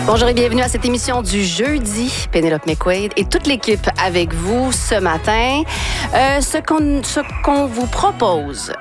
Bonjour et bienvenue à cette émission du jeudi. Pénélope McQuaid et toute l'équipe avec vous ce matin. Ce qu'on vous propose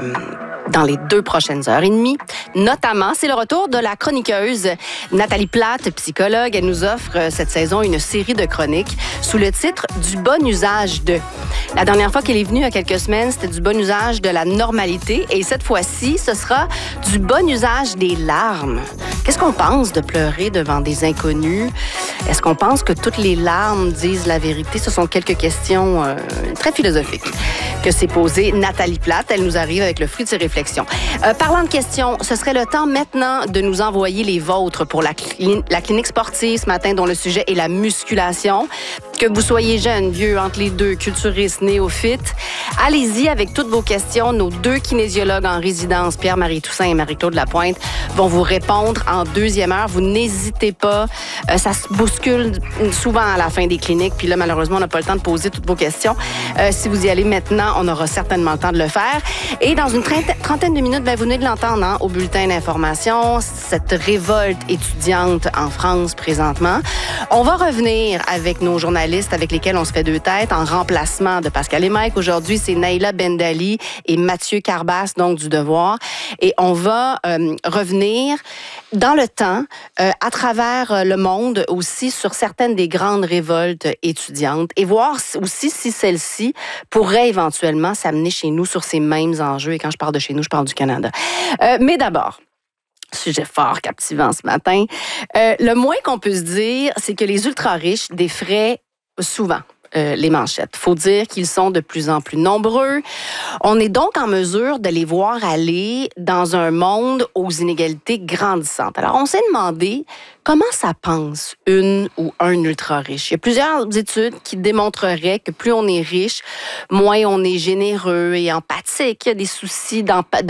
dans les 2 prochaines heures et demie, notamment, c'est le retour de la chroniqueuse Nathalie Plate, psychologue. Elle nous offre cette saison une série de chroniques sous le titre « Du bon usage de ». La dernière fois qu'elle est venue, il y a quelques semaines, c'était du bon usage de la normalité. Et cette fois-ci, ce sera du bon usage des larmes. Qu'est-ce qu'on pense de pleurer devant des inconnus? Est-ce qu'on pense que toutes les larmes disent la vérité? Ce sont quelques questions très philosophiques que s'est posée Nathalie Plate. Elle nous arrive avec le fruit de ses réflexions. Parlant de questions, ce serait le temps maintenant de nous envoyer les vôtres pour la clinique sportive ce matin, dont le sujet est la musculation. Que vous soyez jeune, vieux, entre les deux, culturiste, néophyte, allez-y avec toutes vos questions. Nos 2 kinésiologues en résidence, Pierre-Marie Toussaint et Marie-Claude Lapointe, vont vous répondre en deuxième heure. Vous n'hésitez pas. Ça se bouscule souvent à la fin des cliniques. Puis là, malheureusement, on n'a pas le temps de poser toutes vos questions. Si vous y allez maintenant, on aura certainement le temps de le faire. Et dans une trentaine de minutes, vous venez de l'entendre au bulletin d'information, cette révolte étudiante en France présentement. On va revenir avec nos journalistes avec lesquels on se fait 2 têtes en remplacement de Pascal Lémesque. Aujourd'hui, c'est Naïla Bendali et Mathieu Carbas, donc du Devoir. Et on va revenir dans le temps, à travers le monde aussi, sur certaines des grandes révoltes étudiantes et voir aussi si celle-ci pourrait éventuellement s'amener chez nous sur ces mêmes enjeux. Et quand je parle de chez nous, je parle du Canada. Mais d'abord, sujet fort captivant ce matin. Le moins qu'on peut se dire, c'est que les ultra-riches défraient souvent les manchettes. Faut dire qu'ils sont de plus en plus nombreux. On est donc en mesure de les voir aller dans un monde aux inégalités grandissantes. Alors, on s'est demandé comment ça pense une ou un ultra-riche. Il y a plusieurs études qui démontreraient que plus on est riche, moins on est généreux et empathique. Il y a des soucis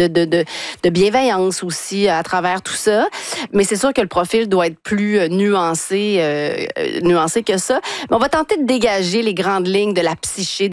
de bienveillance aussi à travers tout ça. Mais c'est sûr que le profil doit être plus nuancé que ça. Mais on va tenter de dégager les grandes lignes de la psyché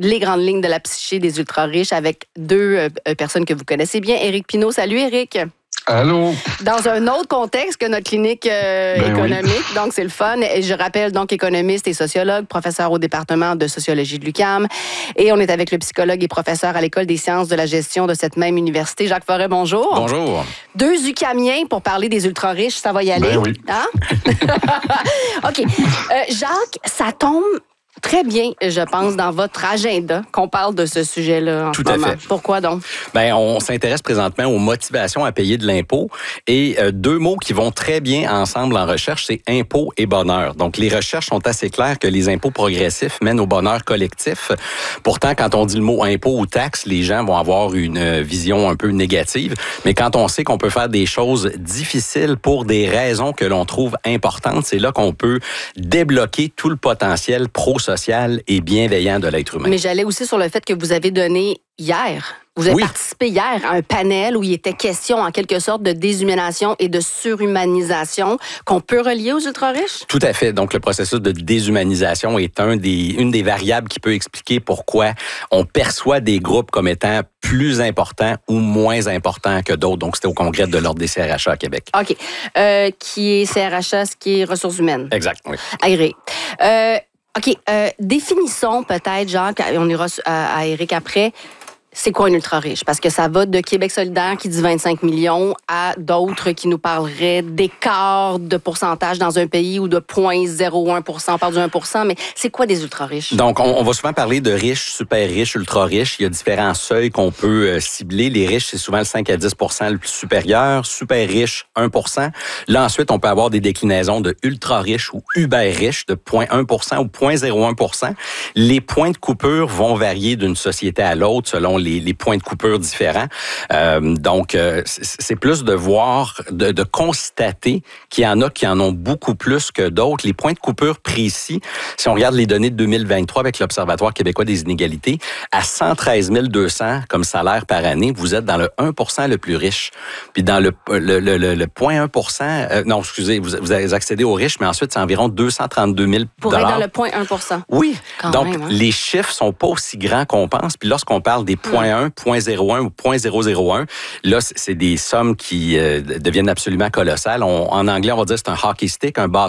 des ultra-riches avec 2 personnes que vous connaissez bien. Éric Pinault. Salut, Éric. Allô? Dans un autre contexte que notre clinique économique, oui. Donc c'est le fun. Et je rappelle, donc, économiste et sociologue, professeur au département de sociologie de l'UQAM. Et on est avec le psychologue et professeur à l'École des sciences de la gestion de cette même université, Jacques Forêt. Bonjour. Bonjour. 2 UQAMiens pour parler des ultra-riches, ça va y aller? Ben oui. Hein? OK. Jacques, ça tombe très bien, je pense, dans votre agenda qu'on parle de ce sujet-là en Tout ce à moment. fait. Pourquoi donc? On s'intéresse présentement aux motivations à payer de l'impôt et 2 mots qui vont très bien ensemble en recherche, c'est impôt et bonheur. Donc, les recherches sont assez claires que les impôts progressifs mènent au bonheur collectif. Pourtant, quand on dit le mot impôt ou taxe, les gens vont avoir une vision un peu négative. Mais quand on sait qu'on peut faire des choses difficiles pour des raisons que l'on trouve importantes, c'est là qu'on peut débloquer tout le potentiel pro-social et bienveillant de l'être humain. Mais j'allais aussi sur le fait que vous avez donné hier. Vous avez participé hier à un panel où il était question, en quelque sorte, de déshumanisation et de surhumanisation qu'on peut relier aux ultra-riches? Tout à fait. Donc, le processus de déshumanisation est une des variables qui peut expliquer pourquoi on perçoit des groupes comme étant plus importants ou moins importants que d'autres. Donc, c'était au congrès de l'Ordre des CRHA à Québec. OK. Qui est CRHA, ce qui est ressources humaines? Exact, oui. Aéré. OK. Définissons peut-être, Jacques, on ira à Éric après, c'est quoi un ultra-riche? Parce que ça va de Québec solidaire qui dit 25 millions à d'autres qui nous parleraient d'écart de pourcentage dans un pays ou de 0,01%, on parle du 1%, mais c'est quoi des ultra-riches? Donc, on va souvent parler de riches, super riches, ultra-riches. Il y a différents seuils qu'on peut cibler. Les riches, c'est souvent le 5 à 10% le plus supérieur. Super riches, 1%. Là, ensuite, on peut avoir des déclinaisons de ultra-riches ou uber-riches de 0,1% ou 0,01%. Les points de coupure vont varier d'une société à l'autre selon les points de coupure différents. Donc, c'est plus de voir, de constater qu'il y en a qui en ont beaucoup plus que d'autres. Les points de coupure précis, si on regarde les données de 2023 avec l'Observatoire québécois des inégalités, à 113 200 comme salaire par année, vous êtes dans le 1% le plus riche. Puis dans le 0,1%, non, excusez, vous avez accédé aux riches, mais ensuite, c'est environ 232 000 pour être dans le 0,1%. Oui. Quand donc, même, hein? Les chiffres sont pas aussi grands qu'on pense. Puis lorsqu'on parle des 0.1, 0.01 ou 0.001. Là, c'est des sommes qui deviennent absolument colossales. En anglais, on va dire que c'est un hockey stick, un bâton